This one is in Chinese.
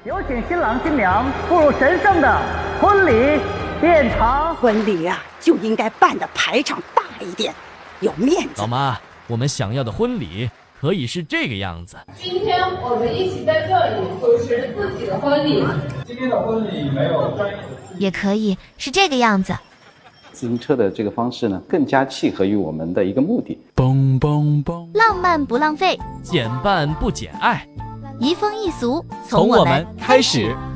有请新郎新娘步入神圣的婚礼殿堂。 婚礼啊，就应该办的排场大一点，有面子。 老妈，我们想要的婚礼可以是这个样子。 今天我们一起在这里主持自己的婚礼。 今天的婚礼没有专业的， 也可以是这个样子。 自行车的这个方式呢，更加契合于我们的一个目的。 嘣嘣嘣， 浪漫不浪费， 减半不减爱， 移风易俗， 从我们开始。